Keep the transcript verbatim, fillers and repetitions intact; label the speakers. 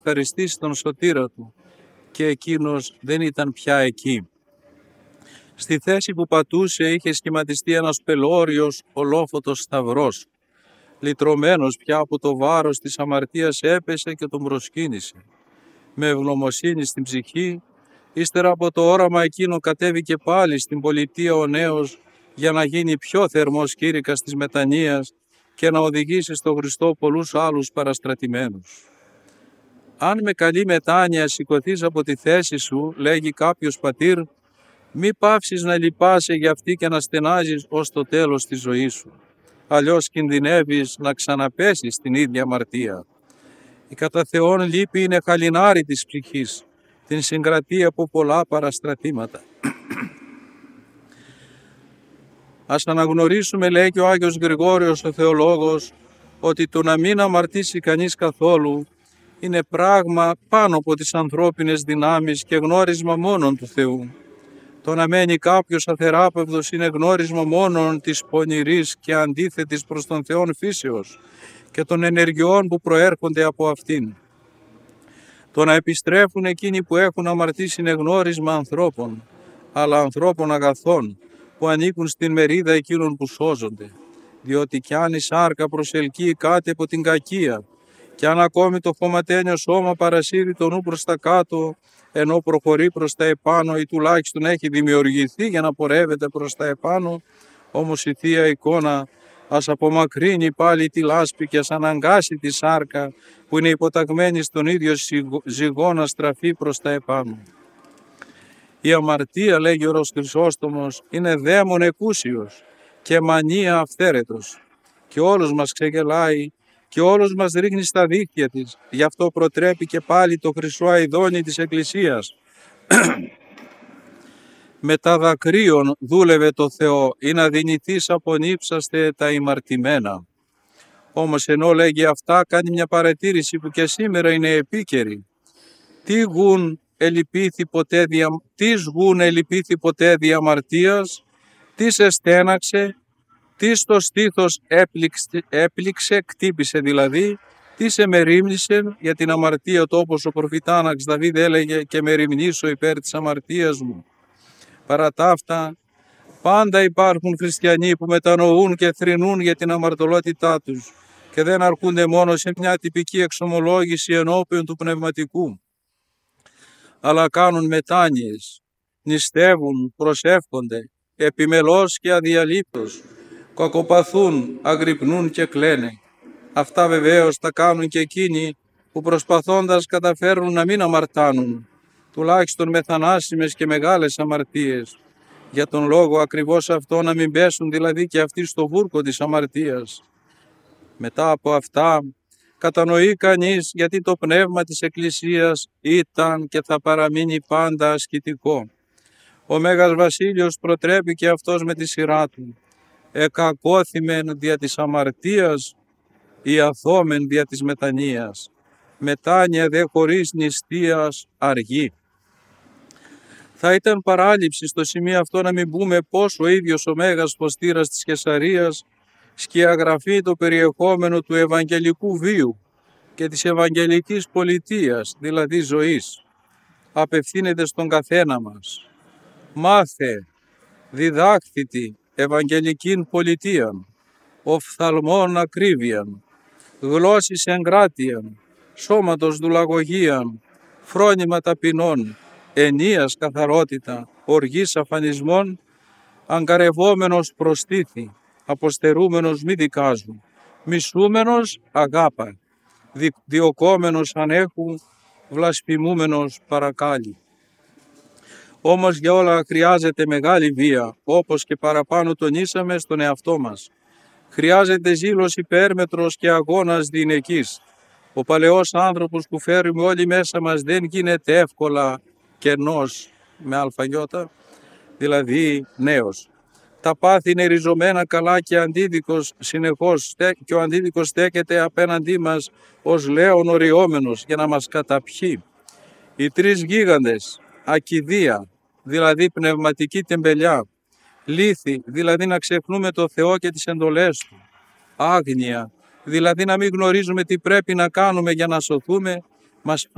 Speaker 1: ευχαριστήσει τον σωτήρα του και εκείνος δεν ήταν πια εκεί. Στη θέση που πατούσε είχε σχηματιστεί ένας πελώριος ολόφωτος σταυρός. Λυτρωμένος πια από το βάρος της αμαρτίας έπεσε και τον προσκύνησε. Με ευγνωμοσύνη στην ψυχή, ύστερα από το όραμα εκείνο κατέβηκε πάλι στην πολιτεία ο νέος για να γίνει πιο θερμός κήρυκας της μετανοίας και να οδηγήσει στο Χριστό πολλούς άλλους παραστρατημένους. «Αν με καλή μετάνοια σηκωθείς από τη θέση σου», λέγει κάποιος πατήρ, «μη πάυσεις να λυπάσαι για αυτή και να στενάζεις ως το τέλος της ζωής σου. Αλλιώς κινδυνεύεις να ξαναπέσεις στην ίδια αμαρτία. Η κατά Θεόν λύπη είναι χαλινάρι της ψυχής, την συγκρατεί από πολλά παραστρατήματα». Ας αναγνωρίσουμε, λέει και ο Άγιος Γρηγόριος ο Θεολόγος, ότι το να μην αμαρτήσει κανείς καθόλου είναι πράγμα πάνω από τις ανθρώπινες δυνάμεις και γνώρισμα μόνον του Θεού. Το να μένει κάποιος αθεράπευδος είναι γνώρισμα μόνον της πονηρής και αντίθετης προς τον Θεόν φύσεως και των ενεργειών που προέρχονται από αυτήν. Το να επιστρέφουν εκείνοι που έχουν αμαρτήσει είναι γνώρισμα ανθρώπων, αλλά ανθρώπων αγαθών, που ανήκουν στην μερίδα εκείνων που σώζονται. Διότι κι αν η σάρκα προσελκύει κάτι από την κακία, κι αν ακόμη το χωματένιο σώμα παρασύρει το νου προς τα κάτω, ενώ προχωρεί προς τα επάνω ή τουλάχιστον έχει δημιουργηθεί για να πορεύεται προς τα επάνω, όμως η Θεία Εικόνα ας απομακρύνει πάλι τη λάσπη και ας αναγκάσει τη σάρκα που είναι υποταγμένη στον ίδιο ζυγό να στραφεί προς τα επάνω. Η αμαρτία, λέγει ο Ορός Χρυσόστομος, είναι δαίμον εκούσιος και μανία αυθαίρετος και όλος μας ξεγελάει και όλος μας ρίχνει στα δίχτυα της. Γι' αυτό προτρέπει και πάλι το χρυσό αηδόνι της Εκκλησίας. «Με τα δακρύων δούλευε το Θεό, ή να δυνηθείς απονύψαστε τα ημαρτημένα». Όμως ενώ λέγει αυτά, κάνει μια παρατήρηση που και σήμερα είναι επίκαιρη. Τι γουν ελυπήθη ποτέ δια... «Τις γουν ελυπήθη ποτέ δια αμαρτίας, τις εστέναξε, τι στο στήθος έπληξε, έπληξε, κτύπησε δηλαδή, τι σε μερίμνησε για την αμαρτία του, όπως ο προφητάναξ Δαβίδ έλεγε, και μεριμνήσω υπέρ της αμαρτίας μου». Παρά τα αυτά, πάντα υπάρχουν χριστιανοί που μετανοούν και θρηνούν για την αμαρτωλότητά τους και δεν αρκούνται μόνο σε μια τυπική εξομολόγηση ενώπιον του πνευματικού, αλλά κάνουν μετάνοιες, νηστεύουν, προσεύχονται, επιμελώς και αδιαλείπτως, κακοπαθούν, αγρυπνούν και κλαίνε. Αυτά βεβαίως τα κάνουν και εκείνοι που προσπαθώντας καταφέρουν να μην αμαρτάνουν, τουλάχιστον με θανάσιμες και μεγάλες αμαρτίες, για τον λόγο ακριβώς αυτό να μην πέσουν δηλαδή και αυτοί στο βούρκο της αμαρτίας. Μετά από αυτά κατανοεί κανείς γιατί το πνεύμα της Εκκλησίας ήταν και θα παραμείνει πάντα ασκητικό. Ο Μέγας Βασίλειος προτρέπει και αυτός με τη σειρά του. «Εκακόθημεν δια της αμαρτίας, ή αθώμεν δια της μετανοίας. Μετάνοια δε χωρίς νηστείας αργή». Θα ήταν παράληψη στο σημείο αυτό να μην πούμε πως ο ίδιος ο Μέγας Φωστήρας της Καισαρίας σκιαγραφεί το περιεχόμενο του Ευαγγελικού βίου και της Ευαγγελικής πολιτείας, δηλαδή ζωής. Απευθύνεται στον καθένα μας. «Μάθε, διδάχθητη Ευαγγελικήν πολιτείαν, οφθαλμών ακρίβειαν, γλώσσης εγκράτειαν, σώματος δουλαγωγίαν, φρόνημα ταπεινών, ενίας καθαρότητα, οργής αφανισμών, αγκαρευόμενος προστήθη, αποστερούμενος μη δικάζουν, μισούμενος αγάπα, δι, διοκόμενος ανέχου, βλασφημούμενος παρακάλι». Όμως για όλα χρειάζεται μεγάλη βία, όπως και παραπάνω τονίσαμε στον εαυτό μας. Χρειάζεται ζήλος υπέρμετρος και αγώνας διηνεκής. Ο παλαιός άνθρωπος που φέρουμε όλοι μέσα μας δεν γίνεται εύκολα κενός με αλφαγιώτα, δηλαδή νέος. Τα πάθη είναι ριζωμένα καλά και αντίδικος συνεχώς και ο αντίδικος στέκεται απέναντί μας ως λέον οριόμενος για να μας καταπιεί. Οι τρεις γίγαντες, ακηδία, δηλαδή πνευματική τεμπελιά, λύθη, δηλαδή να ξεχνούμε το Θεό και τις εντολές Του, άγνοια, δηλαδή να μην γνωρίζουμε τι πρέπει να κάνουμε για να σωθούμε, μας